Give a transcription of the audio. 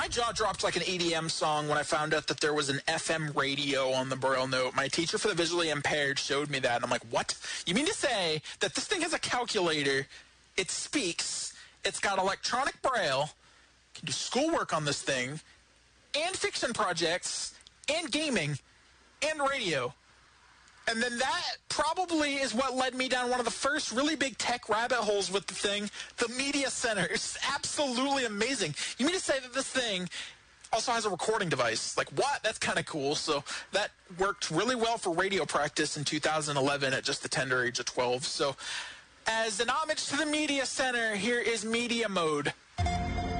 jaw dropped like an EDM song when I found out that there was an FM radio on the Braille Note. My teacher for the visually impaired showed me that, and I'm like, what? You mean to say that this thing has a calculator, it speaks, it's got electronic Braille, can do schoolwork on this thing, and fiction projects, and gaming, and radio. And then that probably is what led me down one of the first really big tech rabbit holes with the thing, the Media Center. It's absolutely amazing. You mean to say that this thing also has a recording device? Like, what? That's kind of cool. So that worked really well for radio practice in 2011 at just the tender age of 12. So as an homage to the Media Center, here is Media Mode.